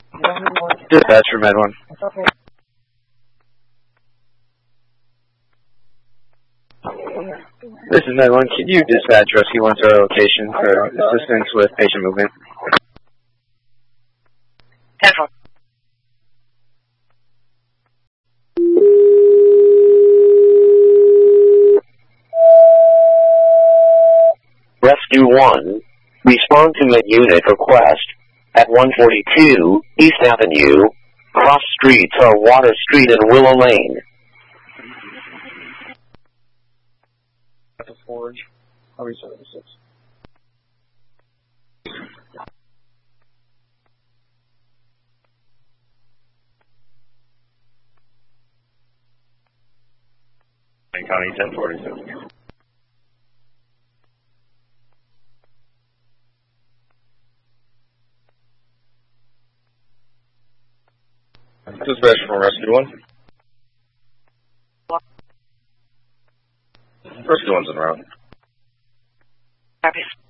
Dispatch for Med 1. This is Med 1. Can you dispatch Rescue 1 to our location for assistance with patient movement? 10-4. Rescue 1, respond to mid-unit request at 142 East Avenue. Cross streets are Water Street and Willow Lane. At the Forge, Harvey Services. County 1046. Dispatch from Rescue 1. Rescue 1's en route. Copy.